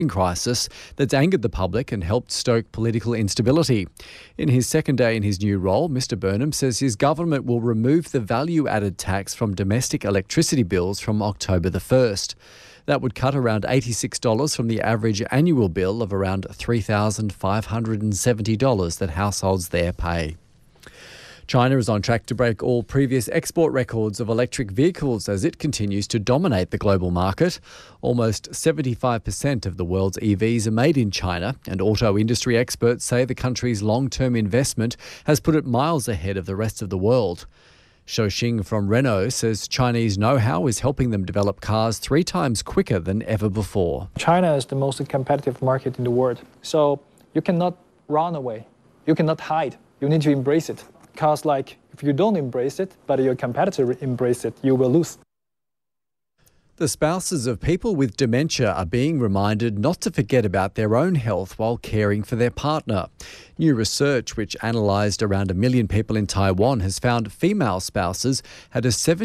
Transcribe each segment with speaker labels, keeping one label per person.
Speaker 1: crisis that's angered the public and helped stoke political instability. In his second day in his new role, Mr Burnham says his government will remove the value-added tax from domestic electricity bills from October the 1st. That would cut around $86 from the average annual bill of around $3,570 that households there pay. China is on track to break all previous export records of electric vehicles as it continues to dominate the global market. Almost 75% of the world's EVs are made in China, and auto industry experts say the country's long-term investment has put it miles ahead of the rest of the world. Shou Xing from Renault says Chinese know-how is helping them develop cars 3 times quicker than ever before.
Speaker 2: China is the most competitive market in the world, so you cannot run away. You cannot hide. You need to embrace it. Because if you don't embrace it, but your competitor embrace it, you will lose.
Speaker 1: The spouses of people with dementia are being reminded not to forget about their own health while caring for their partner. New research, which analysed around 1 million people in Taiwan, has found female spouses had a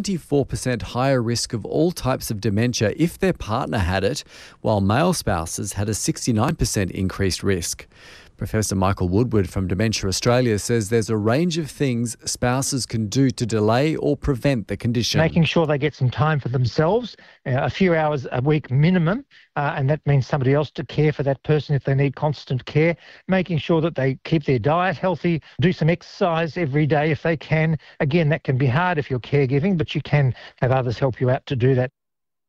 Speaker 1: 74% higher risk of all types of dementia if their partner had it, while male spouses had a 69% increased risk. Professor Michael Woodward from Dementia Australia says there's a range of things spouses can do to delay or prevent the condition.
Speaker 3: Making sure they get some time for themselves, a few hours a week minimum, and that means somebody else to care for that person if they need constant care. Making sure that they keep their diet healthy, do some exercise every day if they can. Again, that can be hard if you're caregiving, but you can have others help you out to do that.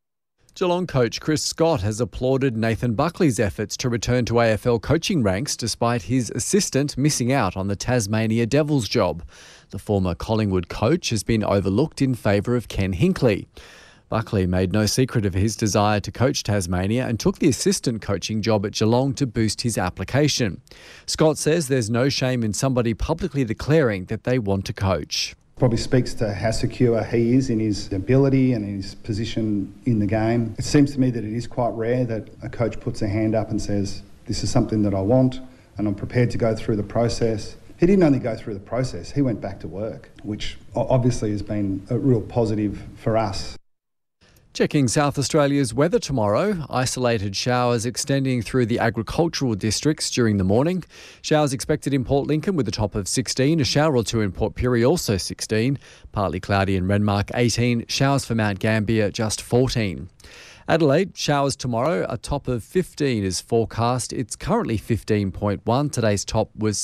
Speaker 1: Geelong coach Chris Scott has applauded Nathan Buckley's efforts to return to AFL coaching ranks despite his assistant missing out on the Tasmania Devils job. The former Collingwood coach has been overlooked in favour of Ken Hinkley. Buckley made no secret of his desire to coach Tasmania and took the assistant coaching job at Geelong to boost his application. Scott says there's no shame in somebody publicly declaring that they want to coach.
Speaker 4: Probably speaks to how secure he is in his ability and his position in the game. It seems to me that it is quite rare that a coach puts a hand up and says, this is something that I want and I'm prepared to go through the process. He didn't only go through the process, he went back to work, which obviously has been a real positive for us.
Speaker 1: Checking South Australia's weather tomorrow. Isolated showers extending through the agricultural districts during the morning. Showers expected in Port Lincoln with a top of 16. A shower or two in Port Pirie, also 16. Partly cloudy in Renmark, 18. Showers for Mount Gambier, just 14. Adelaide, showers tomorrow. A top of 15 is forecast. It's currently 15.1. Today's top was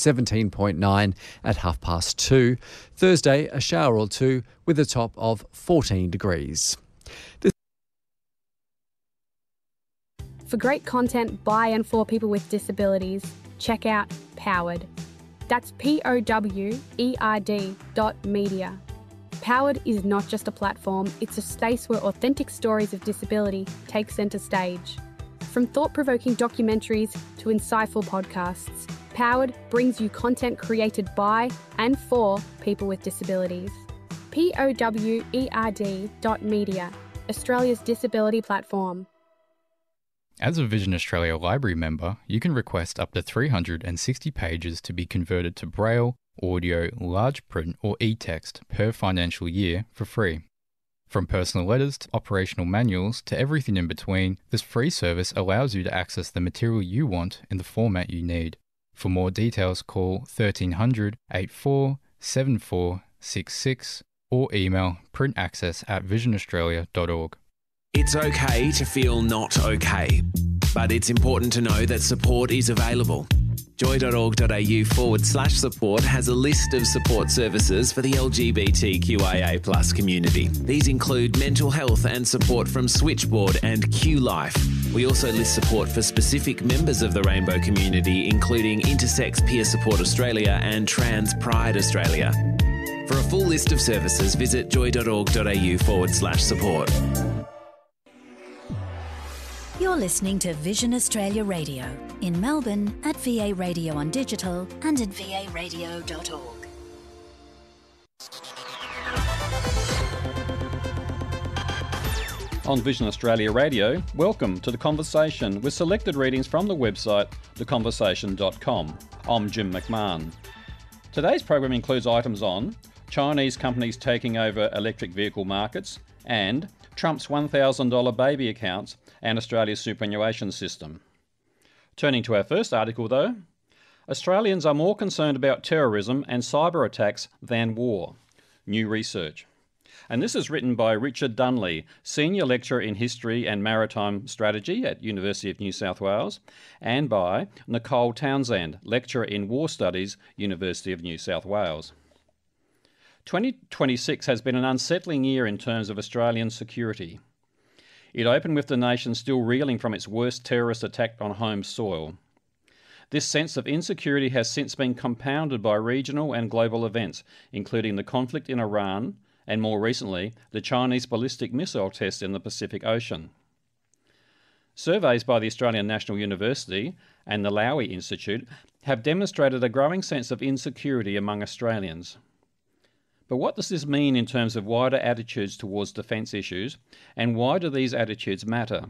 Speaker 1: 17.9 at 2:30. Thursday, a shower or two with a top of 14 degrees.
Speaker 5: For great content by and for people with disabilities, check out Powered. That's POWERD.media. Powered is not just a platform, it's a space where authentic stories of disability take centre stage. From thought-provoking documentaries to insightful podcasts, Powered brings you content created by and for people with disabilities. POWERD.media, Australia's disability platform.
Speaker 6: As a Vision Australia Library member, you can request up to 360 pages to be converted to Braille, audio, large print or e-text per financial year for free. From personal letters to operational manuals to everything in between, this free service allows you to access the material you want in the format you need. For more details, call 1300 84 7466 or email printaccess@visionaustralia.org.
Speaker 7: It's okay to feel not okay, but it's important to know that support is available. Joy.org.au/support has a list of support services for the LGBTQIA+ community. These include mental health and support from Switchboard and Q Life. We also list support for specific members of the rainbow community, including Intersex Peer Support Australia and Trans Pride Australia. For a full list of services, visit joy.org.au/support.
Speaker 8: You're listening to Vision Australia Radio in Melbourne at VA Radio on digital and at varadio.org.
Speaker 9: On Vision Australia Radio, welcome to The Conversation with selected readings from the website theconversation.com. I'm Jim McMahon. Today's program includes items on Chinese companies taking over electric vehicle markets and Trump's $1,000 baby accounts and Australia's superannuation system. Turning to our first article though, Australians are more concerned about terrorism and cyber attacks than war. New research. And this is written by Richard Dunley, Senior Lecturer in History and Maritime Strategy at University of New South Wales, and by Nicole Townsend, Lecturer in War Studies, University of New South Wales. 2026 has been an unsettling year in terms of Australian security. It opened with the nation still reeling from its worst terrorist attack on home soil. This sense of insecurity has since been compounded by regional and global events, including the conflict in Iran and, more recently, the Chinese ballistic missile test in the Pacific Ocean. Surveys by the Australian National University and the Lowy Institute have demonstrated a growing sense of insecurity among Australians. But what does this mean in terms of wider attitudes towards defence issues, and why do these attitudes matter?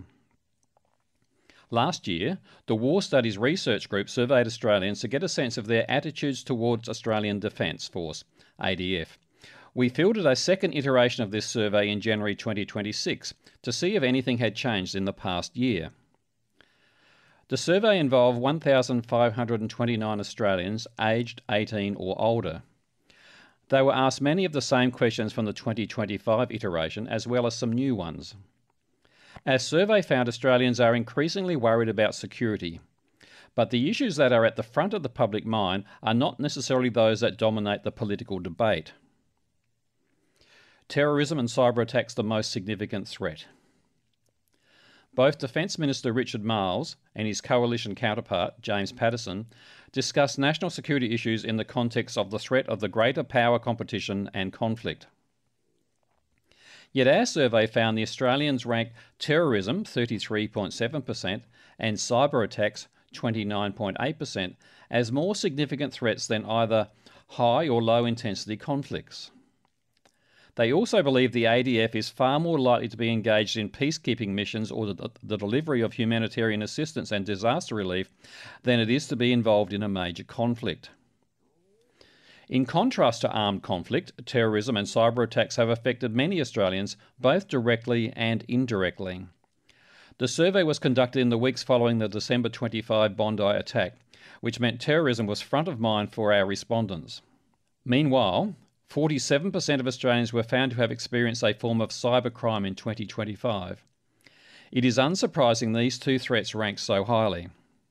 Speaker 9: Last year, the War Studies Research Group surveyed Australians to get a sense of their attitudes towards Australian Defence Force, ADF. We fielded a second iteration of this survey in January 2026 to see if anything had changed in the past year. The survey involved 1,529 Australians aged 18 or older. They were asked many of the same questions from the 2025 iteration, as well as some new ones. Our survey found Australians are increasingly worried about security, but the issues that are at the front of the public mind are not necessarily those that dominate the political debate. Terrorism and cyber attacks the most significant threat. Both Defence Minister Richard Marles and his coalition counterpart, James Paterson, discussed national security issues in the context of the threat of the greater power competition and conflict. Yet our survey found the Australians ranked terrorism 33.7% and cyber attacks 29.8% as more significant threats than either high or low intensity conflicts. They also believe the ADF is far more likely to be engaged in peacekeeping missions or the delivery of humanitarian assistance and disaster relief than it is to be involved in a major conflict. In contrast to armed conflict, terrorism and cyber attacks have affected many Australians, both directly and indirectly. The survey was conducted in the weeks following the December 25 Bondi attack, which meant terrorism was front of mind for our respondents. Meanwhile, 47% of Australians were found to have experienced a form of cybercrime in 2025. It is unsurprising these two threats rank so highly.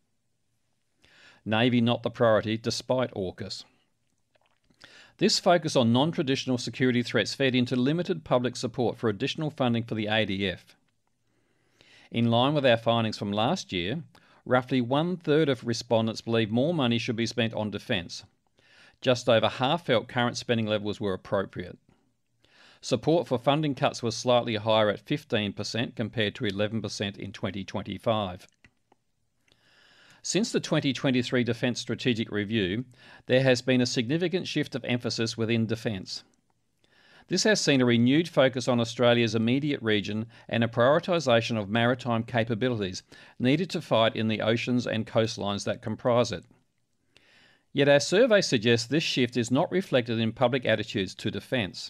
Speaker 9: Navy not the priority despite AUKUS. This focus on non-traditional security threats fed into limited public support for additional funding for the ADF. In line with our findings from last year, roughly 1/3 of respondents believe more money should be spent on defence. Just over half felt current spending levels were appropriate. Support for funding cuts was slightly higher at 15% compared to 11% in 2025. Since the 2023 Defence Strategic Review, there has been a significant shift of emphasis within defence. This has seen a renewed focus on Australia's immediate region and a prioritisation of maritime capabilities needed to fight in the oceans and coastlines that comprise it. Yet our survey suggests this shift is not reflected in public attitudes to defence.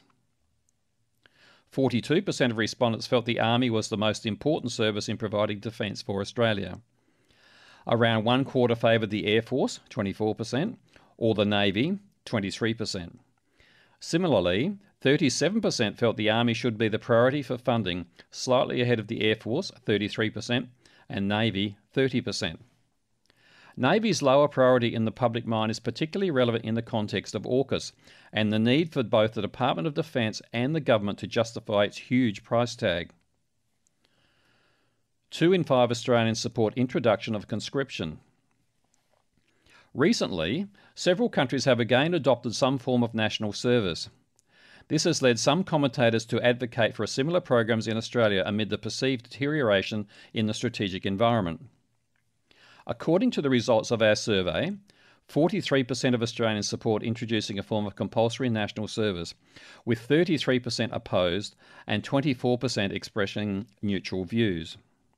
Speaker 9: 42% of respondents felt the Army was the most important service in providing defence for Australia. Around 1/4 favoured the Air Force, 24%, or the Navy, 23%. Similarly, 37% felt the Army should be the priority for funding, slightly ahead of the Air Force, 33%, and Navy, 30%. Navy's lower priority in the public mind is particularly relevant in the context of AUKUS and the need for both the Department of Defence and the government to justify its huge price tag. 2 in 5 Australians support introduction of conscription. Recently, several countries have again adopted some form of national service. This has led some commentators to advocate for similar programs in Australia amid the perceived deterioration in the strategic environment. According to the results of our survey, 43% of Australians support introducing a form of compulsory national service, with 33% opposed and 24% expressing neutral views.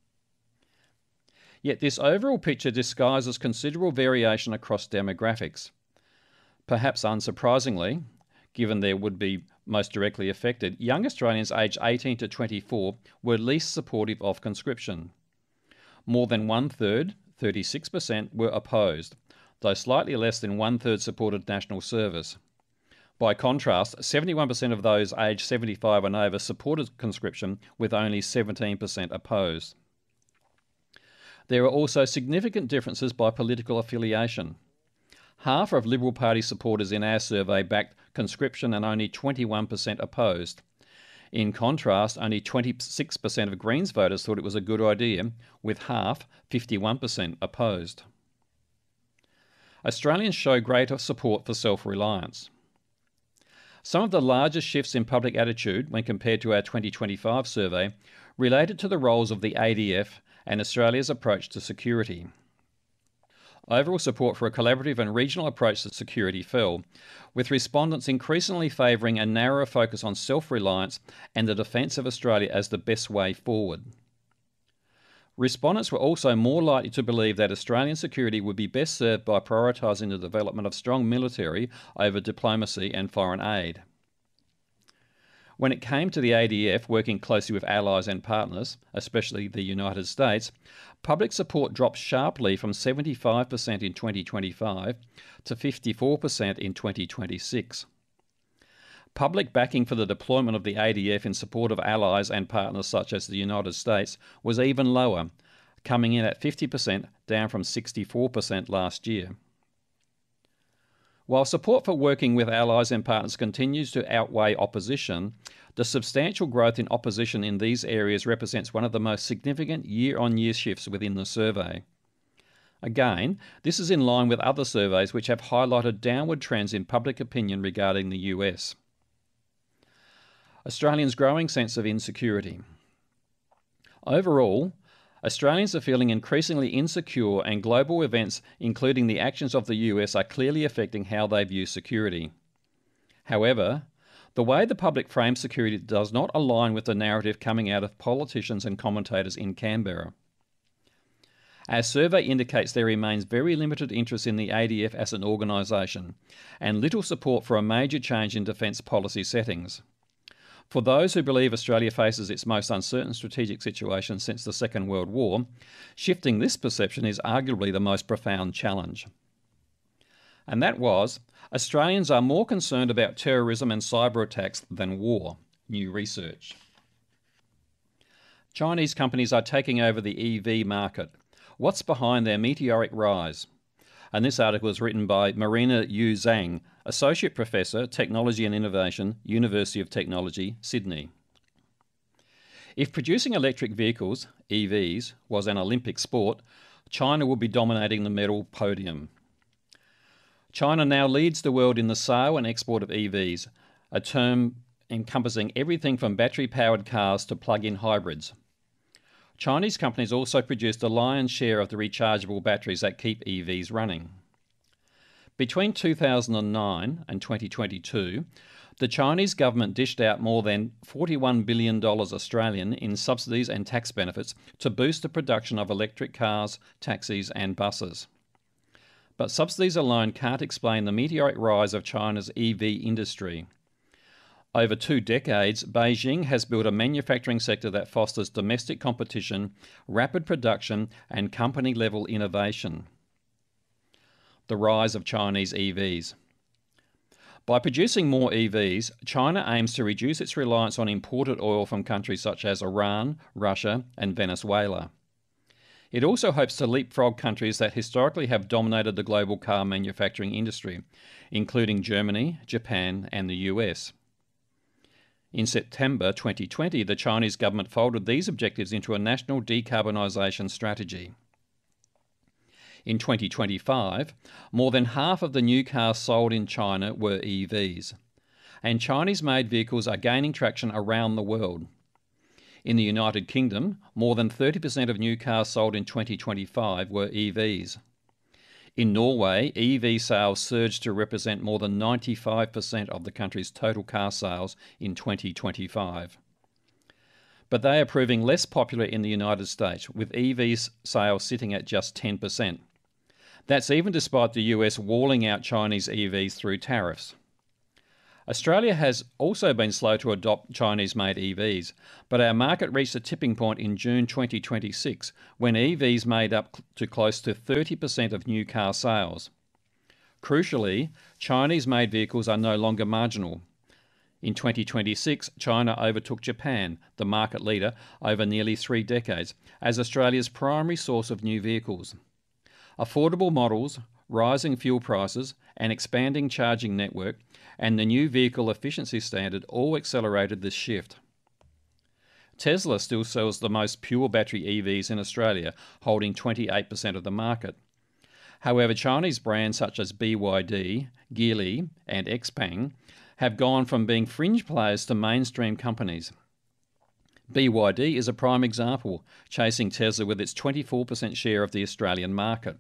Speaker 9: Yet this overall picture disguises considerable variation across demographics. Perhaps unsurprisingly, given they would be most directly affected, young Australians aged 18 to 24 were least supportive of conscription. More than 1/3, 36% were opposed, though slightly less than one-third supported national service. By contrast, 71% of those aged 75 and over supported conscription, with only 17% opposed. There are also significant differences by political affiliation. Half of Liberal Party supporters in our survey backed conscription and only 21% opposed. In contrast, only 26% of Greens voters thought it was a good idea, with half, 51%, opposed. Australians show greater support for self-reliance. Some of the largest shifts in public attitude when compared to our 2025 survey related to the roles of the ADF and Australia's approach to security. Overall support for a collaborative and regional approach to security fell, with respondents increasingly favouring a narrower focus on self-reliance and the defence of Australia as the best way forward. Respondents were also more likely to believe that Australian security would be best served by prioritising the development of strong military over diplomacy and foreign aid. When it came to the ADF working closely with allies and partners, especially the United States, public support dropped sharply from 75% in 2025 to 54% in 2026. Public backing for the deployment of the ADF in support of allies and partners such as the United States was even lower, coming in at 50%, down from 64% last year. While support for working with allies and partners continues to outweigh opposition, the substantial growth in opposition in these areas represents one of the most significant year-on-year shifts within the survey. Again, this is in line with other surveys which have highlighted downward trends in public opinion regarding the US. Australians' growing sense of insecurity. Overall, Australians are feeling increasingly insecure, and global events, including the actions of the US, are clearly affecting how they view security. However, the way the public frames security does not align with the narrative coming out of politicians and commentators in Canberra. Our survey indicates there remains very limited interest in the ADF as an organisation, and little support for a major change in defence policy settings. For those who believe Australia faces its most uncertain strategic situation since the Second World War, shifting this perception is arguably the most profound challenge. And that was, Australians are more concerned about terrorism and cyber attacks than war, new research. Chinese companies are taking over the EV market. What's behind their meteoric rise? And this article was written by Marina Yu Zhang, Associate Professor, Technology and Innovation, University of Technology, Sydney. If producing electric vehicles, EVs, was an Olympic sport, China would be dominating the medal podium. China now leads the world in the sale and export of EVs, a term encompassing everything from battery-powered cars to plug-in hybrids. Chinese companies also produce the lion's share of the rechargeable batteries that keep EVs running. Between 2009 and 2022, the Chinese government dished out more than $41 billion Australian in subsidies and tax benefits to boost the production of electric cars, taxis and buses. But subsidies alone can't explain the meteoric rise of China's EV industry. Over 2 decades, Beijing has built a manufacturing sector that fosters domestic competition, rapid production, and company-level innovation. The rise of Chinese EVs. By producing more EVs, China aims to reduce its reliance on imported oil from countries such as Iran, Russia, and Venezuela. It also hopes to leapfrog countries that historically have dominated the global car manufacturing industry, including Germany, Japan, and the US. In September 2020, the Chinese government folded these objectives into a national decarbonisation strategy. In 2025, more than half of the new cars sold in China were EVs, and Chinese-made vehicles are gaining traction around the world. In the United Kingdom, more than 30% of new cars sold in 2025 were EVs. In Norway, EV sales surged to represent more than 95% of the country's total car sales in 2025. But they are proving less popular in the United States, with EV sales sitting at just 10%. That's even despite the US walling out Chinese EVs through tariffs. Australia has also been slow to adopt Chinese-made EVs, but our market reached a tipping point in June 2026 when EVs made up to close to 30% of new car sales. Crucially, Chinese-made vehicles are no longer marginal. In 2026, China overtook Japan, the market leader over nearly 3 decades, as Australia's primary source of new vehicles. Affordable models, rising fuel prices, an expanding charging network, and the new vehicle efficiency standard all accelerated this shift. Tesla still sells the most pure battery EVs in Australia, holding 28% of the market. However, Chinese brands such as BYD, Geely, and XPeng have gone from being fringe players to mainstream companies. BYD is a prime example, chasing Tesla with its 24% share of the Australian market.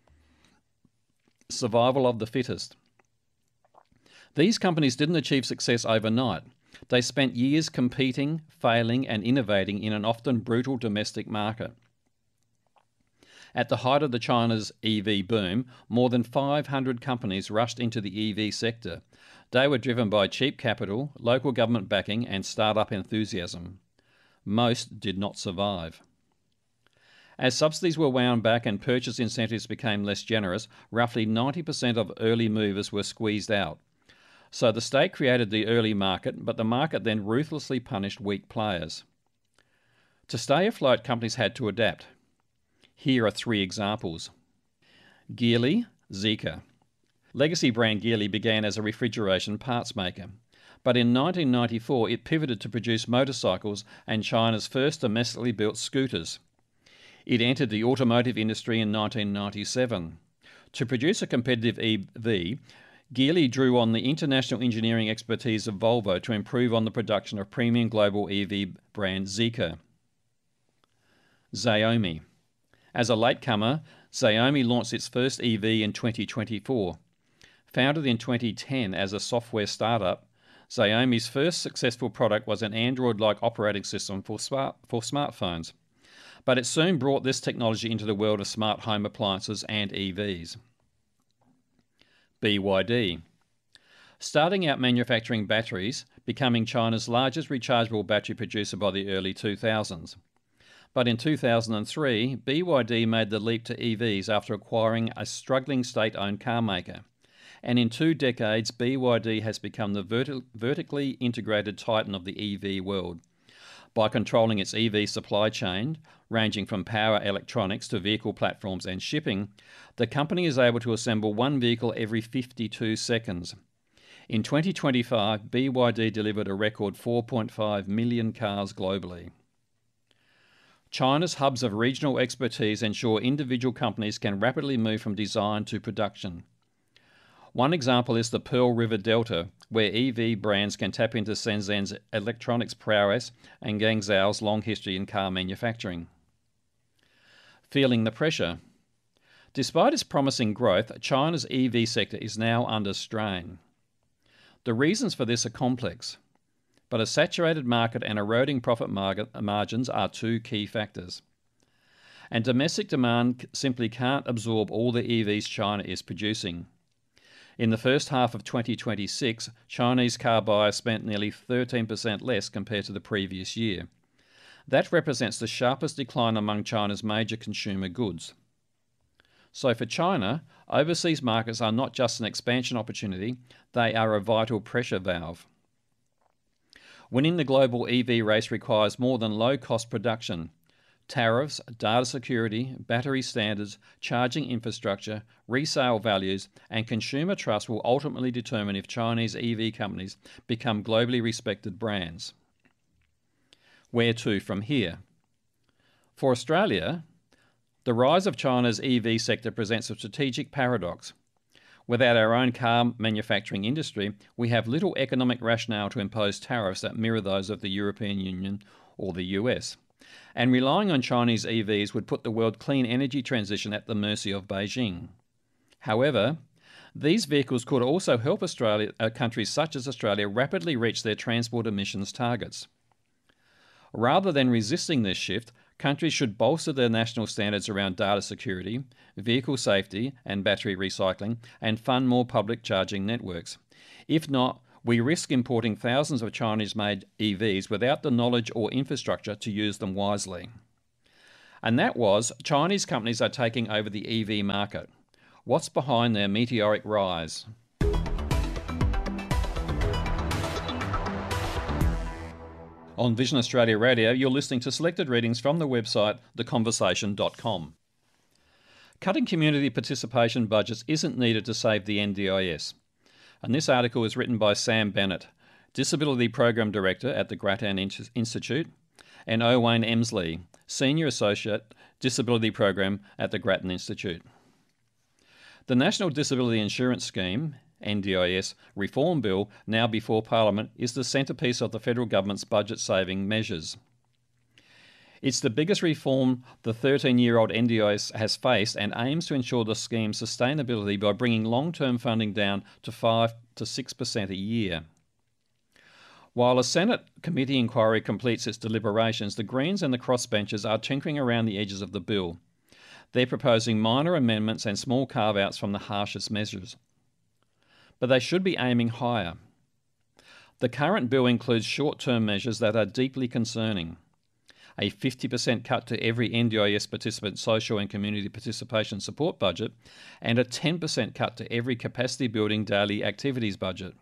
Speaker 9: Survival of the fittest. These companies didn't achieve success overnight. They spent years competing, failing, and innovating in an often brutal domestic market. At the height of China's EV boom, more than 500 companies rushed into the EV sector. They were driven by cheap capital, local government backing, and startup enthusiasm. Most did not survive. As subsidies were wound back and purchase incentives became less generous, roughly 90% of early movers were squeezed out. So the state created the early market, but the market then ruthlessly punished weak players. To stay afloat, companies had to adapt. Here are 3 examples. Geely, Zeekr. Legacy brand Geely began as a refrigeration parts maker, but in 1994 it pivoted to produce motorcycles and China's first domestically built scooters. It entered the automotive industry in 1997. To produce a competitive EV, Geely drew on the international engineering expertise of Volvo to improve on the production of premium global EV brand Zeekr. Xiaomi. As a latecomer, Xiaomi launched its first EV in 2024. Founded in 2010 as a software startup, Xiaomi's first successful product was an Android-like operating system for smartphones. But it soon brought this technology into the world of smart home appliances and EVs. BYD. Starting out manufacturing batteries, becoming China's largest rechargeable battery producer by the early 2000s. But in 2003, BYD made the leap to EVs after acquiring a struggling state-owned car maker. And in 2 decades, BYD has become the vertically integrated titan of the EV world. By controlling its EV supply chain, ranging from power electronics to vehicle platforms and shipping, the company is able to assemble one vehicle every 52 seconds. In 2025, BYD delivered a record 4.5 million cars globally. China's hubs of regional expertise ensure individual companies can rapidly move from design to production. One example is the Pearl River Delta, where EV brands can tap into Shenzhen's electronics prowess and Guangzhou's long history in car manufacturing. Feeling the pressure. Despite its promising growth, China's EV sector is now under strain. The reasons for this are complex, but a saturated market and eroding profit margins are 2 key factors. And domestic demand simply can't absorb all the EVs China is producing. In the first half of 2026, Chinese car buyers spent nearly 13% less compared to the previous year. That represents the sharpest decline among China's major consumer goods. So for China, overseas markets are not just an expansion opportunity, they are a vital pressure valve. Winning the global EV race requires more than low-cost production. Tariffs, data security, battery standards, charging infrastructure, resale values, and consumer trust will ultimately determine if Chinese EV companies become globally respected brands. Where to from here? For Australia, the rise of China's EV sector presents a strategic paradox. Without our own car manufacturing industry, we have little economic rationale to impose tariffs that mirror those of the European Union or the US. And relying on Chinese EVs would put the world clean energy transition at the mercy of Beijing. However, these vehicles could also help countries such as Australia rapidly reach their transport emissions targets. Rather than resisting this shift, countries should bolster their national standards around data security, vehicle safety and battery recycling, and fund more public charging networks. If not, we risk importing thousands of Chinese-made EVs without the knowledge or infrastructure to use them wisely. And that was, Chinese companies are taking over the EV market. What's behind their meteoric rise? On Vision Australia Radio, you're listening to selected readings from the website theconversation.com. Cutting community participation budgets isn't needed to save the NDIS. And this article is written by Sam Bennett, Disability Program Director at the Grattan Institute, and Owain Emsley, Senior Associate, Disability Program at the Grattan Institute. The National Disability Insurance Scheme, NDIS, reform bill now before Parliament is the centrepiece of the federal government's budget-saving measures. It's the biggest reform the 13-year-old NDIS has faced and aims to ensure the scheme's sustainability by bringing long-term funding down to 5 to 6% a year. While a Senate committee inquiry completes its deliberations, the Greens and the crossbenchers are tinkering around the edges of the bill. They're proposing minor amendments and small carve-outs from the harshest measures. But they should be aiming higher. The current bill includes short-term measures that are deeply concerning. A 50% cut to every NDIS participant's social and community participation support budget, and a 10% cut to every capacity-building daily activities budget.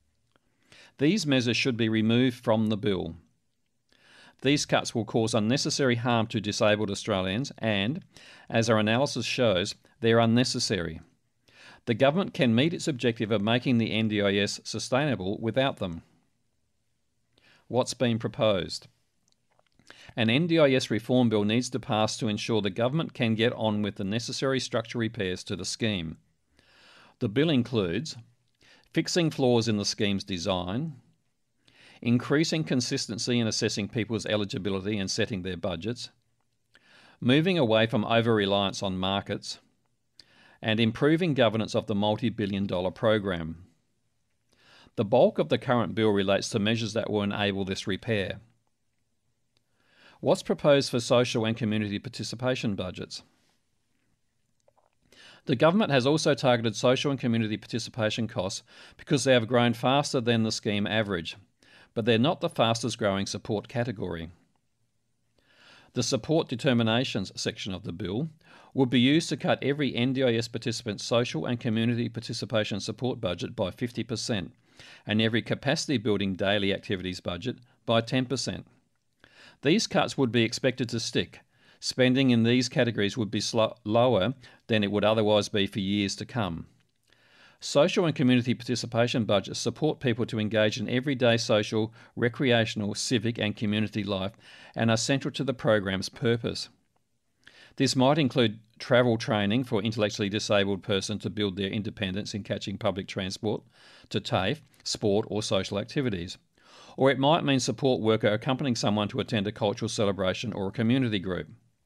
Speaker 9: These measures should be removed from the bill. These cuts will cause unnecessary harm to disabled Australians and, as our analysis shows, they're unnecessary. The government can meet its objective of making the NDIS sustainable without them. What's been proposed? An NDIS reform bill needs to pass to ensure the government can get on with the necessary structural repairs to the scheme. The bill includes fixing flaws in the scheme's design, increasing consistency in assessing people's eligibility and setting their budgets, moving away from over-reliance on markets, and improving governance of the multi-billion-dollar program. The bulk of the current bill relates to measures that will enable this repair. What's proposed for social and community participation budgets? The government has also targeted social and community participation costs because they have grown faster than the scheme average, but they're not the fastest growing support category. The support determinations section of the bill would be used to cut every NDIS participant's social and community participation support budget by 50% and every capacity building daily activities budget by 10%. These cuts would be expected to stick. Spending in these categories would be lower than it would otherwise be for years to come. Social and community participation budgets support people to engage in everyday social, recreational, civic and community life and are central to the program's purpose. This might include travel training for intellectually disabled persons to build their independence in catching public transport, to TAFE, sport or social activities. Or it might mean support worker accompanying someone to attend a cultural celebration or a community group.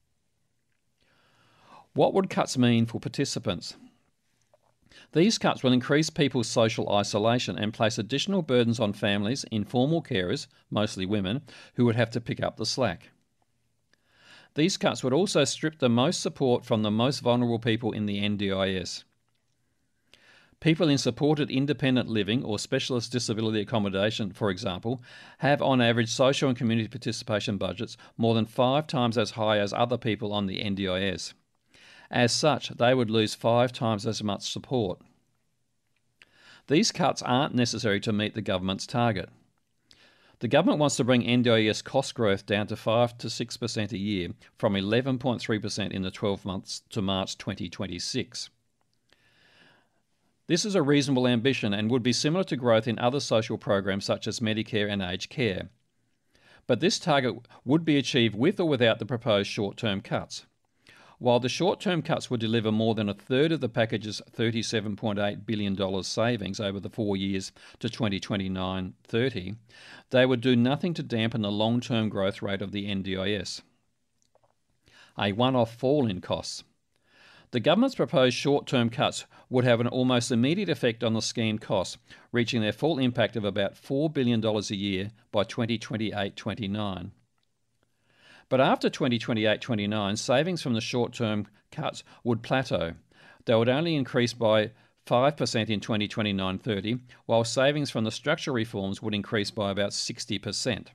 Speaker 9: What would cuts mean for participants? These cuts will increase people's social isolation and place additional burdens on families, informal carers, mostly women, who would have to pick up the slack. These cuts would also strip the most support from the most vulnerable people in the NDIS. People in supported independent living or specialist disability accommodation, for example, have on average social and community participation budgets more than 5 times as high as other people on the NDIS. As such, they would lose 5 times as much support. These cuts aren't necessary to meet the government's target. The government wants to bring NDIS cost growth down to 5 to 6% a year from 11.3% in the 12 months to March 2026. This is a reasonable ambition and would be similar to growth in other social programs such as Medicare and aged care. But this target would be achieved with or without the proposed short-term cuts. While the short-term cuts would deliver more than a third of the package's $37.8 billion savings over the 4 years to 2029-30, they would do nothing to dampen the long-term growth rate of the NDIS. A one-off fall in costs. The government's proposed short-term cuts would have an almost immediate effect on the scheme costs, reaching their full impact of about $4 billion a year by 2028-29. But after 2028-29, savings from the short-term cuts would plateau. They would only increase by 5% in 2029-30, while savings from the structural reforms would increase by about 60%.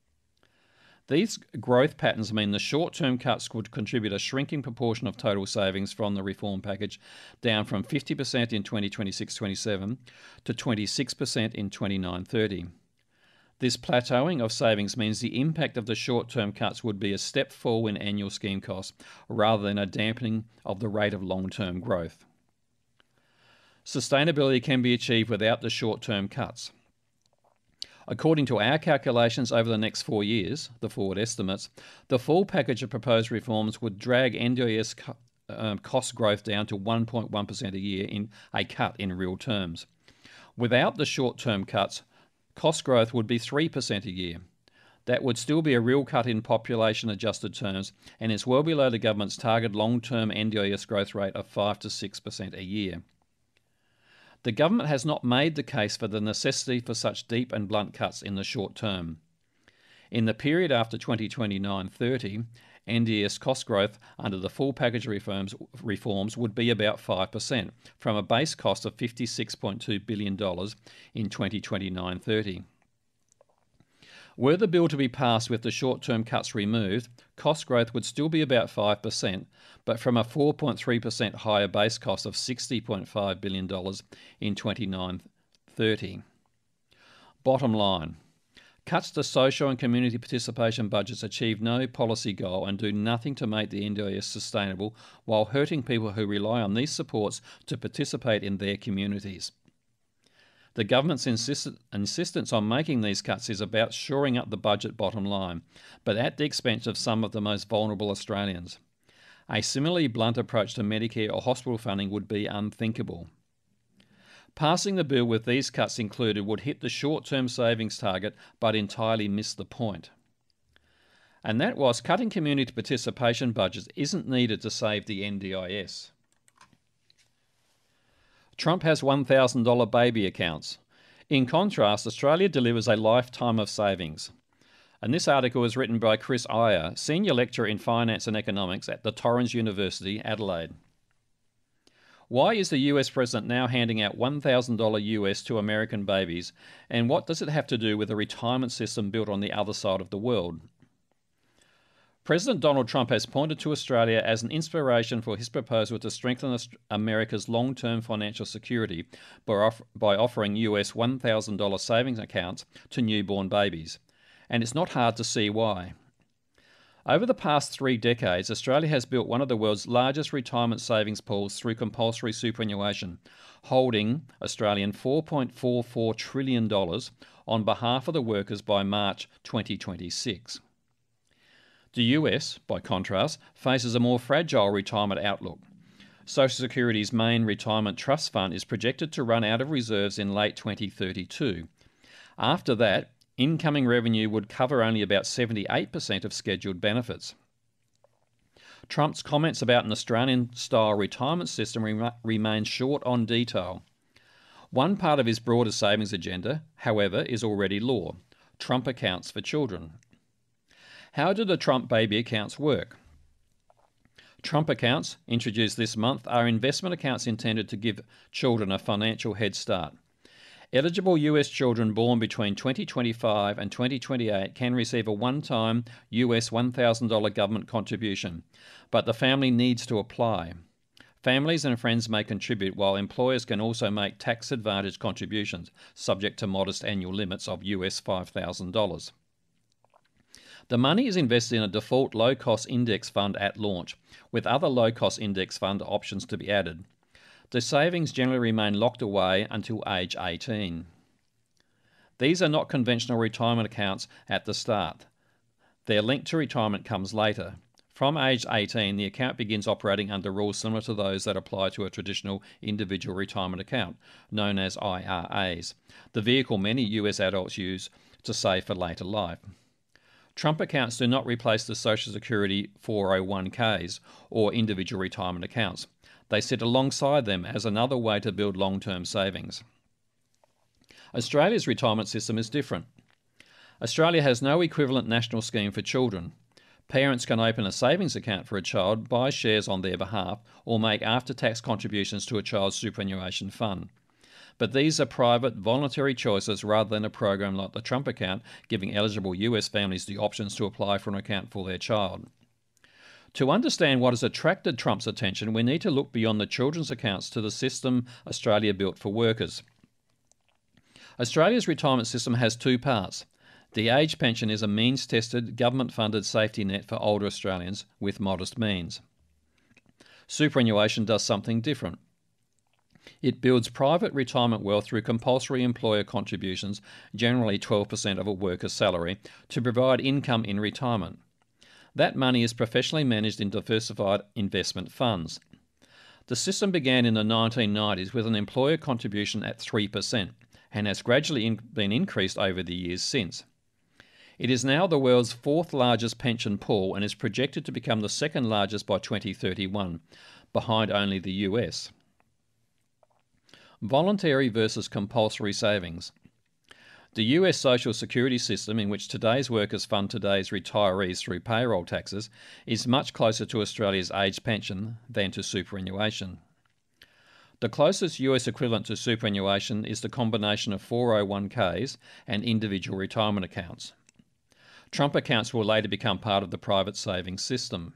Speaker 9: These growth patterns mean the short-term cuts would contribute a shrinking proportion of total savings from the reform package, down from 50% in 2026-27 to 26% in 29-30. This plateauing of savings means the impact of the short-term cuts would be a step forward in annual scheme costs rather than a dampening of the rate of long-term growth. Sustainability can be achieved without the short-term cuts. According to our calculations over the next 4 years, the forward estimates, the full package of proposed reforms would drag NDIS cost growth down to 1.1% a year in a cut in real terms. Without the short-term cuts, cost growth would be 3% a year. That would still be a real cut in population-adjusted terms, and is well below the government's target long-term NDIS growth rate of 5 to 6% a year. The government has not made the case for the necessity for such deep and blunt cuts in the short term. In the period after 2029-30, NDIS cost growth under the full package reforms would be about 5%, from a base cost of $56.2 billion in 2029-30. Were the bill to be passed with the short-term cuts removed, cost growth would still be about 5%, but from a 4.3% higher base cost of $60.5 billion in 29-30. Bottom line, cuts to social and community participation budgets achieve no policy goal and do nothing to make the NDIS sustainable, while hurting people who rely on these supports to participate in their communities. The government's insistence on making these cuts is about shoring up the budget bottom line, but at the expense of some of the most vulnerable Australians. A similarly blunt approach to Medicare or hospital funding would be unthinkable. Passing the bill with these cuts included would hit the short-term savings target but entirely miss the point. And that was cutting community participation budgets isn't needed to save the NDIS. Trump has $1,000 baby accounts. In contrast, Australia delivers a lifetime of savings. And this article was written by Chris Iyer, Senior Lecturer in Finance and Economics at the Torrens University, Adelaide. Why is the US President now handing out $1,000 US to American babies, and what does it have to do with a retirement system built on the other side of the world? President Donald Trump has pointed to Australia as an inspiration for his proposal to strengthen America's long-term financial security by offering US $1,000 savings accounts to newborn babies. And it's not hard to see why. Over the past 3 decades, Australia has built one of the world's largest retirement savings pools through compulsory superannuation, holding Australian $4.44 trillion on behalf of the workers by March 2026. The US, by contrast, faces a more fragile retirement outlook. Social Security's main retirement trust fund is projected to run out of reserves in late 2032. After that, incoming revenue would cover only about 78% of scheduled benefits. Trump's comments about an Australian-style retirement system remain short on detail. One part of his broader savings agenda, however, is already law: Trump accounts for children. How do the Trump baby accounts work? Trump accounts, introduced this month, are investment accounts intended to give children a financial head start. Eligible US children born between 2025 and 2028 can receive a one-time US $1,000 government contribution, but the family needs to apply. Families and friends may contribute, while employers can also make tax-advantaged contributions, subject to modest annual limits of US $5,000. The money is invested in a default low-cost index fund at launch, with other low-cost index fund options to be added. The savings generally remain locked away until age 18. These are not conventional retirement accounts at the start. Their link to retirement comes later. From age 18, the account begins operating under rules similar to those that apply to a traditional individual retirement account, known as IRAs, the vehicle many US adults use to save for later life. Trump accounts do not replace the Social Security 401ks or individual retirement accounts. They sit alongside them as another way to build long-term savings. Australia's retirement system is different. Australia has no equivalent national scheme for children. Parents can open a savings account for a child, buy shares on their behalf, or make after-tax contributions to a child's superannuation fund. But these are private, voluntary choices rather than a program like the Trump account, giving eligible US families the options to apply for an account for their child. To understand what has attracted Trump's attention, we need to look beyond the children's accounts to the system Australia built for workers. Australia's retirement system has two parts. The age pension is a means-tested, government-funded safety net for older Australians with modest means. Superannuation does something different. It builds private retirement wealth through compulsory employer contributions, generally 12% of a worker's salary, to provide income in retirement. That money is professionally managed in diversified investment funds. The system began in the 1990s with an employer contribution at 3% and has gradually been increased over the years since. It is now the world's fourth largest pension pool and is projected to become the second largest by 2031, behind only the US. Voluntary versus compulsory savings. The US Social Security system, in which today's workers fund today's retirees through payroll taxes, is much closer to Australia's age pension than to superannuation. The closest US equivalent to superannuation is the combination of 401ks and individual retirement accounts. Trump accounts will later become part of the private savings system.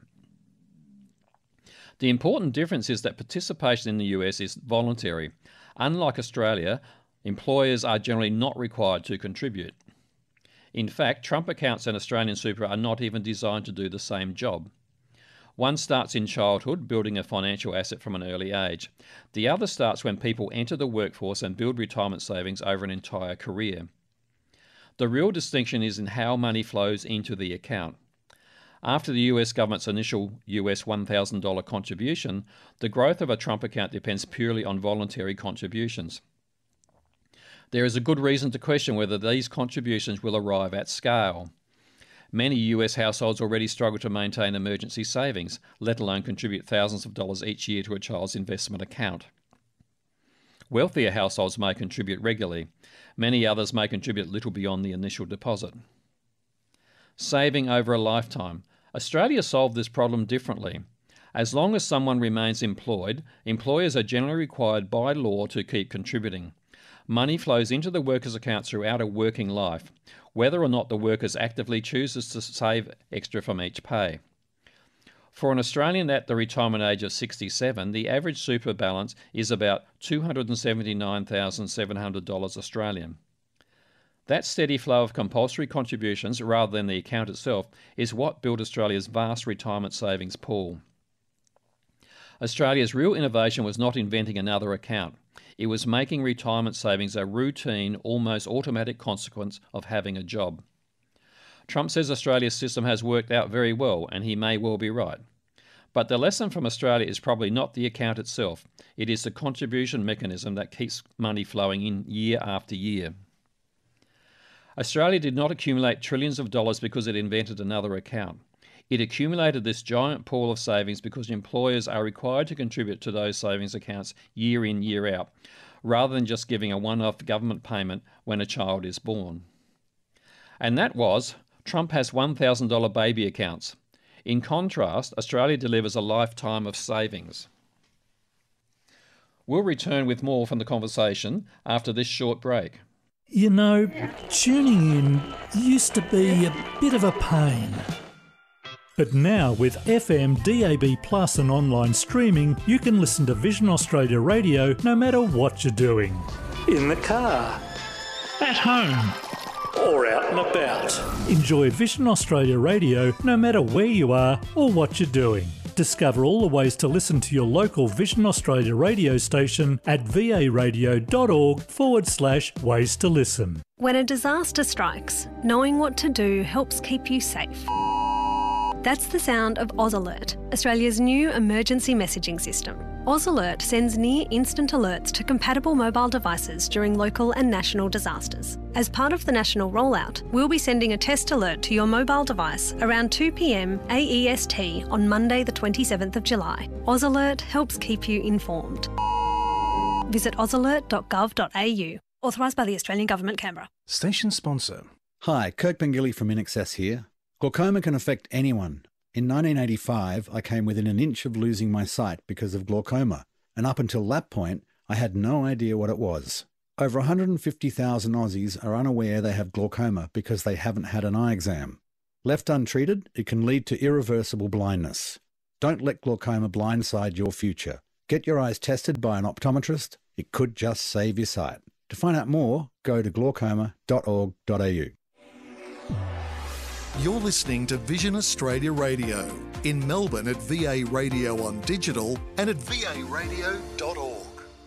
Speaker 9: The important difference is that participation in the US is voluntary. Unlike Australia, employers are generally not required to contribute. In fact, Trump accounts and Australian super are not even designed to do the same job. One starts in childhood, building a financial asset from an early age. The other starts when people enter the workforce and build retirement savings over an entire career. The real distinction is in how money flows into the account. After the US government's initial US $1,000 contribution, the growth of a Trump account depends purely on voluntary contributions. There is a good reason to question whether these contributions will arrive at scale. Many US households already struggle to maintain emergency savings, let alone contribute thousands of dollars each year to a child's investment account. Wealthier households may contribute regularly. Many others may contribute little beyond the initial deposit. Saving over a lifetime. Australia solved this problem differently. As long as someone remains employed, employers are generally required by law to keep contributing. Money flows into the worker's accounts throughout a working life, whether or not the worker actively chooses to save extra from each pay. For an Australian at the retirement age of 67, the average super balance is about $279,700 Australian. That steady flow of compulsory contributions, rather than the account itself, is what built Australia's vast retirement savings pool. Australia's real innovation was not inventing another account. It was making retirement savings a routine, almost automatic consequence of having a job. Trump says Australia's system has worked out very well, and he may well be right. But the lesson from Australia is probably not the account itself. It is the contribution mechanism that keeps money flowing in year after year. Australia did not accumulate trillions of dollars because it invented another account. It accumulated this giant pool of savings because employers are required to contribute to those savings accounts year in, year out, rather than just giving a one-off government payment when a child is born. And that was, Trump has $1,000 baby accounts. In contrast, Australia delivers a lifetime of savings. We'll return with more from the conversation after this short break.
Speaker 10: You know, tuning in used to be a bit of a pain. But now with FM, DAB+, and online streaming, you can listen to Vision Australia Radio no matter what you're doing. In the car, at home, or out and about. Enjoy Vision Australia Radio no matter where you are or what you're doing. Discover all the ways to listen to your local Vision Australia radio station at va.org/ways to listen.
Speaker 11: When a disaster strikes, knowing what to do helps keep you safe. That's the sound of AusAlert, Australia's new emergency messaging system. AusAlert sends near-instant alerts to compatible mobile devices during local and national disasters. As part of the national rollout, we'll be sending a test alert to your mobile device around 2 p.m. AEST on Monday the 27th of July. AusAlert helps keep you informed. Visit ausalert.gov.au. Authorised by the Australian Government, Canberra.
Speaker 12: Station sponsor. Hi, Kirk Pengilly from INXS here. Glaucoma can affect anyone. In 1985, I came within an inch of losing my sight because of glaucoma, and up until that point, I had no idea what it was. Over 150,000 Aussies are unaware they have glaucoma because they haven't had an eye exam. Left untreated, it can lead to irreversible blindness. Don't let glaucoma blindside your future. Get your eyes tested by an optometrist. It could just save your sight. To find out more, go to glaucoma.org.au.
Speaker 13: You're listening to Vision Australia Radio in Melbourne at VA Radio on digital and at varadio.org.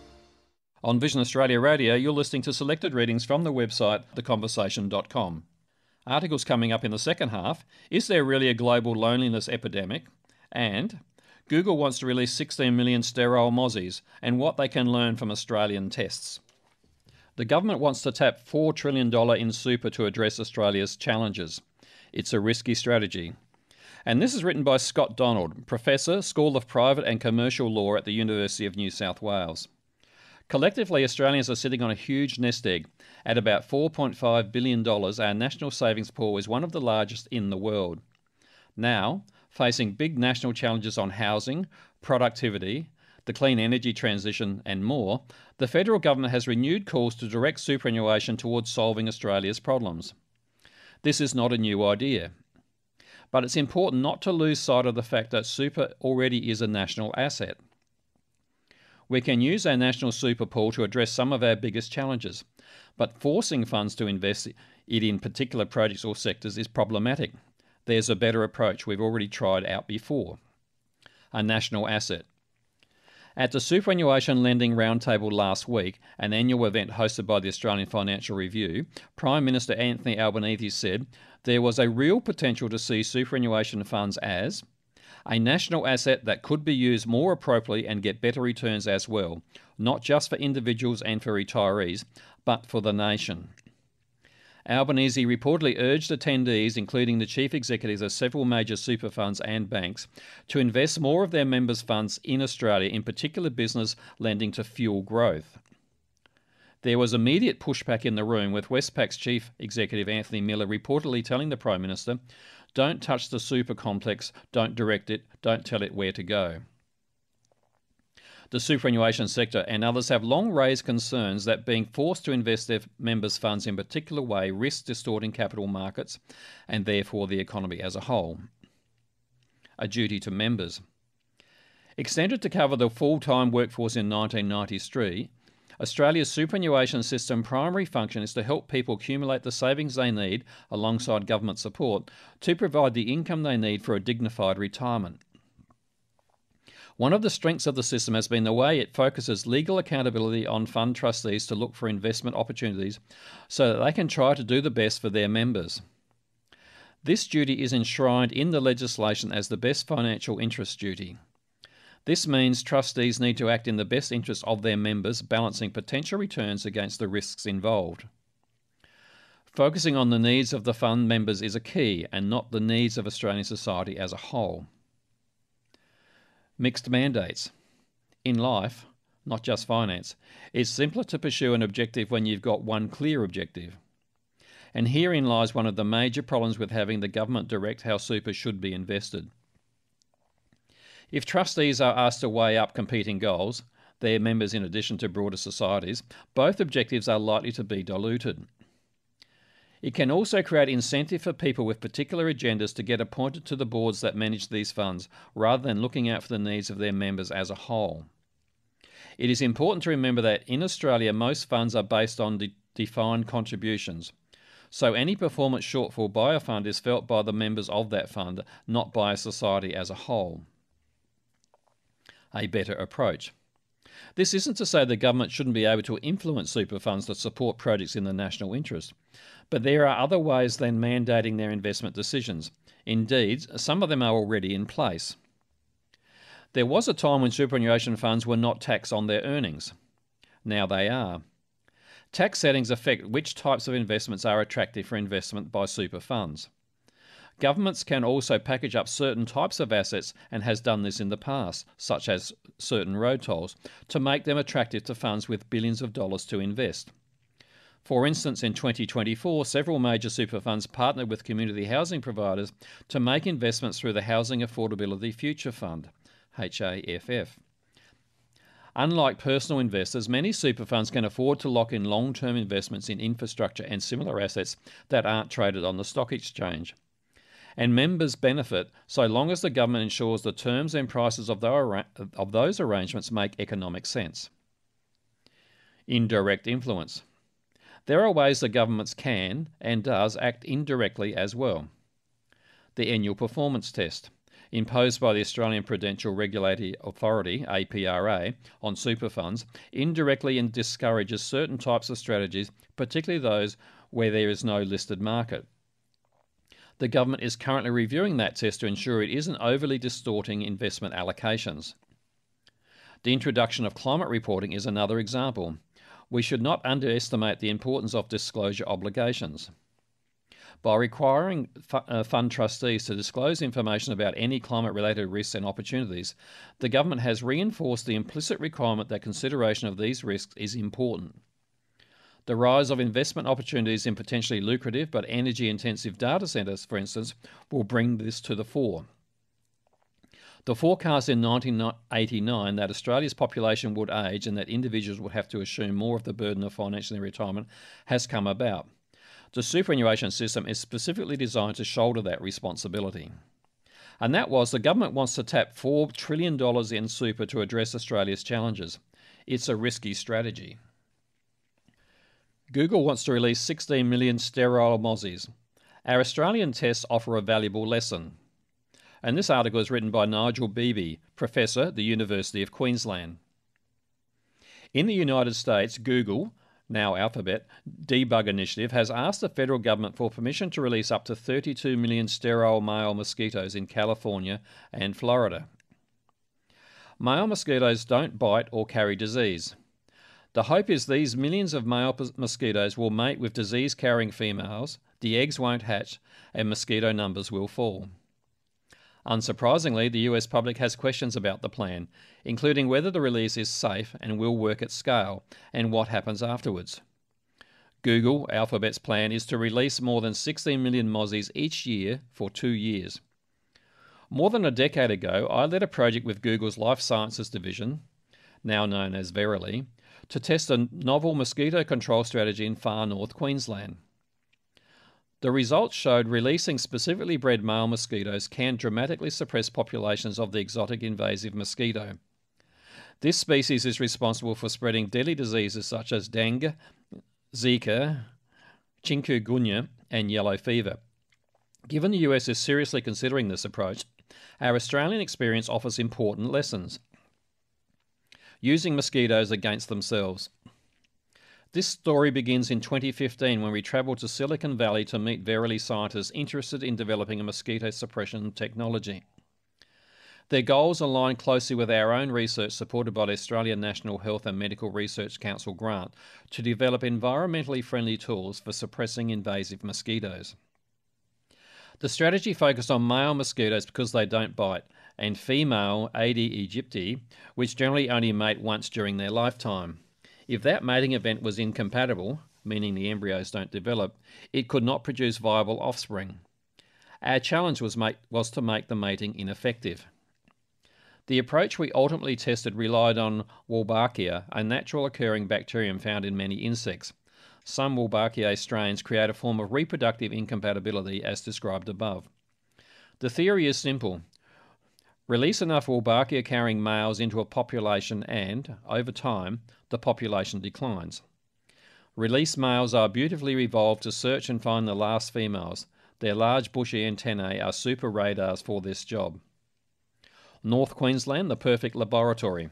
Speaker 9: On Vision Australia Radio, you're listening to selected readings from the website theconversation.com. Articles coming up in the second half: is there really a global loneliness epidemic? And Google wants to release 16 million sterile mozzies and what they can learn from Australian tests. The government wants to tap $4 trillion in super to address Australia's challenges. It's a risky strategy. And this is written by Scott Donald, Professor, School of Private and Commercial Law at the University of New South Wales. Collectively, Australians are sitting on a huge nest egg. At about $4.5 billion, our national savings pool is one of the largest in the world. Now, facing big national challenges on housing, productivity, the clean energy transition and more, the federal government has renewed calls to direct superannuation towards solving Australia's problems. This is not a new idea, but it's important not to lose sight of the fact that super already is a national asset. We can use our national super pool to address some of our biggest challenges, but forcing funds to invest it in particular projects or sectors is problematic. There's a better approach we've already tried out before: a national asset. At the Superannuation Lending Roundtable last week, an annual event hosted by the Australian Financial Review, Prime Minister Anthony Albanese said there was a real potential to see superannuation funds as a national asset that could be used more appropriately and get better returns as well, not just for individuals and for retirees, but for the nation. Albanese reportedly urged attendees, including the chief executives of several major super funds and banks, to invest more of their members' funds in Australia, in particular business lending to fuel growth. There was immediate pushback in the room, with Westpac's chief executive Anthony Miller reportedly telling the Prime Minister, "Don't touch the super complex, don't direct it, don't tell it where to go." The superannuation sector and others have long raised concerns that being forced to invest their members' funds in a particular way risks distorting capital markets and therefore the economy as a whole. A duty to members. Extended to cover the full-time workforce in 1993, Australia's superannuation system primary function is to help people accumulate the savings they need alongside government support to provide the income they need for a dignified retirement. One of the strengths of the system has been the way it focuses legal accountability on fund trustees to look for investment opportunities so that they can try to do the best for their members. This duty is enshrined in the legislation as the best financial interest duty. This means trustees need to act in the best interest of their members, balancing potential returns against the risks involved. Focusing on the needs of the fund members is a key, and not the needs of Australian society as a whole. Mixed mandates. In life, not just finance, it's simpler to pursue an objective when you've got one clear objective. And herein lies one of the major problems with having the government direct how super should be invested. If trustees are asked to weigh up competing goals, their members in addition to broader societies, both objectives are likely to be diluted. It can also create incentive for people with particular agendas to get appointed to the boards that manage these funds, rather than looking out for the needs of their members as a whole. It is important to remember that in Australia, most funds are based on defined contributions. So any performance shortfall by a fund is felt by the members of that fund, not by a society as a whole. A better approach. This isn't to say the government shouldn't be able to influence super funds to support projects in the national interest, but there are other ways than mandating their investment decisions. Indeed, some of them are already in place. There was a time when superannuation funds were not taxed on their earnings. Now they are. Tax settings affect which types of investments are attractive for investment by super funds. Governments can also package up certain types of assets, and has done this in the past, such as certain road tolls, to make them attractive to funds with billions of dollars to invest. For instance, in 2024, several major super funds partnered with community housing providers to make investments through the Housing Affordability Future Fund, HAFF. Unlike personal investors, many super funds can afford to lock in long-term investments in infrastructure and similar assets that aren't traded on the stock exchange. And members benefit so long as the government ensures the terms and prices of those arrangements make economic sense. Indirect influence. There are ways the governments can and does act indirectly as well. The annual performance test, imposed by the Australian Prudential Regulatory Authority, APRA, on super funds, indirectly discourages certain types of strategies, particularly those where there is no listed market. The government is currently reviewing that test to ensure it isn't overly distorting investment allocations. The introduction of climate reporting is another example. We should not underestimate the importance of disclosure obligations. By requiring fund trustees to disclose information about any climate-related risks and opportunities, the government has reinforced the implicit requirement that consideration of these risks is important. The rise of investment opportunities in potentially lucrative but energy-intensive data centres, for instance, will bring this to the fore. The forecast in 1989 that Australia's population would age and that individuals would have to assume more of the burden of financial retirement has come about. The superannuation system is specifically designed to shoulder that responsibility. And that was, the government wants to tap $4 trillion in super to address Australia's challenges. It's a risky strategy. Google wants to release 16 million sterile mozzies. Our Australian tests offer a valuable lesson. And this article is written by Nigel Beebe, Professor at the University of Queensland. In the United States, Google, now Alphabet, Debug Initiative has asked the federal government for permission to release up to 32 million sterile male mosquitoes in California and Florida. Male mosquitoes don't bite or carry disease. The hope is these millions of male mosquitoes will mate with disease-carrying females, the eggs won't hatch, and mosquito numbers will fall. Unsurprisingly, the US public has questions about the plan, including whether the release is safe and will work at scale, and what happens afterwards. Google, Alphabet's plan is to release more than 16 million mozzies each year for 2 years. More than a decade ago, I led a project with Google's Life Sciences division, now known as Verily, to test a novel mosquito control strategy in far north Queensland. The results showed releasing specifically bred male mosquitoes can dramatically suppress populations of the exotic invasive mosquito. This species is responsible for spreading deadly diseases such as dengue, Zika, chikungunya, and yellow fever. Given the US is seriously considering this approach, our Australian experience offers important lessons. Using mosquitoes against themselves. This story begins in 2015 when we travelled to Silicon Valley to meet Verily scientists interested in developing a mosquito suppression technology. Their goals align closely with our own research supported by the Australian National Health and Medical Research Council grant to develop environmentally friendly tools for suppressing invasive mosquitoes. The strategy focused on male mosquitoes because they don't bite, and female Aedes aegypti, which generally only mate once during their lifetime. If that mating event was incompatible, meaning the embryos don't develop, it could not produce viable offspring. Our challenge was to make the mating ineffective. The approach we ultimately tested relied on Wolbachia, a natural occurring bacterium found in many insects. Some Wolbachia strains create a form of reproductive incompatibility as described above. The theory is simple. Release enough Wolbachia-carrying males into a population and, over time, the population declines. Released males are beautifully evolved to search and find the last females. Their large bushy antennae are super radars for this job. North Queensland, the perfect laboratory.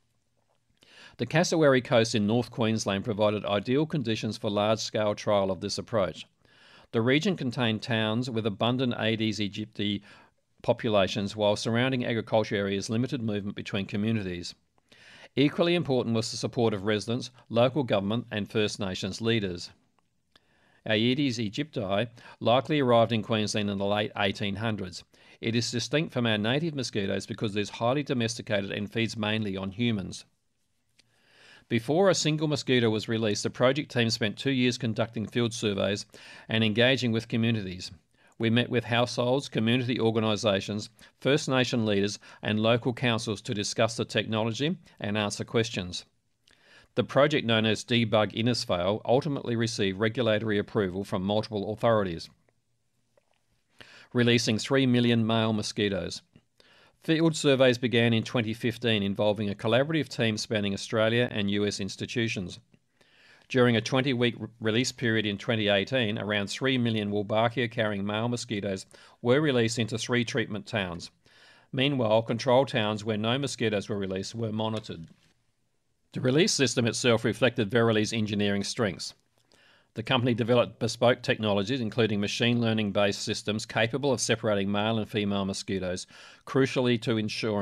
Speaker 9: The Cassowary Coast in North Queensland provided ideal conditions for large-scale trial of this approach. The region contained towns with abundant Aedes aegypti populations, while surrounding agriculture areas limited movement between communities. Equally important was the support of residents, local government and First Nations leaders. Aedes aegypti likely arrived in Queensland in the late 1800s. It is distinct from our native mosquitoes because it is highly domesticated and feeds mainly on humans. Before a single mosquito was released, the project team spent 2 years conducting field surveys and engaging with communities. We met with households, community organisations, First Nation leaders and local councils to discuss the technology and answer questions. The project, known as Debug Innisfail, ultimately received regulatory approval from multiple authorities, releasing 3 million male mosquitoes. Field surveys began in 2015, involving a collaborative team spanning Australia and US institutions. During a 20-week release period in 2018, around 3 million Wolbachia-carrying male mosquitoes were released into 3 treatment towns. Meanwhile, control towns where no mosquitoes were released were monitored. The release system itself reflected Verily's engineering strengths. The company developed bespoke technologies, including machine learning-based systems capable of separating male and female mosquitoes, crucially to ensure